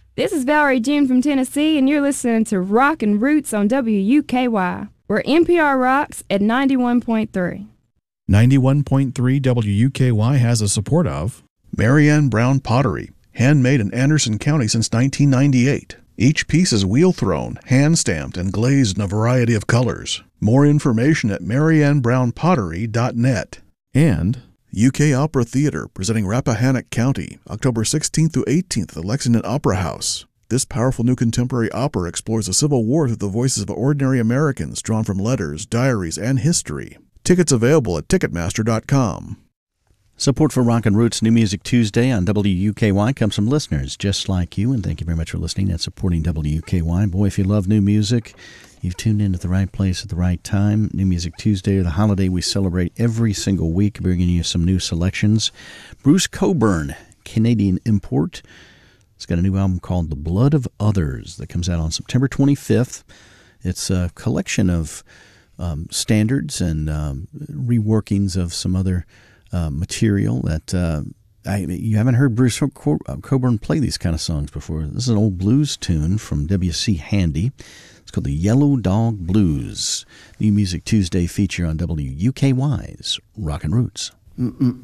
This is Valerie June from Tennessee, and you're listening to Rockin' Roots on WUKY, where NPR rocks at 91.3. 91.3 WUKY has the support of Marianne Brown Pottery, handmade in Anderson County since 1998. Each piece is wheel-thrown, hand-stamped, and glazed in a variety of colors. More information at mariannebrownpottery.net. And UK Opera Theatre, presenting Rappahannock County, October 16th through 18th at the Lexington Opera House. This powerful new contemporary opera explores the Civil War through the voices of ordinary Americans drawn from letters, diaries, and history. Tickets available at Ticketmaster.com. Support for Rockin' Roots New Music Tuesday on WUKY comes from listeners just like you, and thank you very much for listening and supporting WUKY. Boy, if you love new music, you've tuned in at the right place at the right time. New Music Tuesday, the holiday we celebrate every single week, bringing you some new selections. Bruce Cockburn, Canadian import. He's got a new album called The Blood of Others that comes out on September 25th. It's a collection of standards and reworkings of some other material that you haven't heard Bruce Cockburn play these kind of songs before. This is an old blues tune from W.C. Handy. It's called the Yellow Dog Blues. New Music Tuesday feature on WUKY's Rockin' Roots.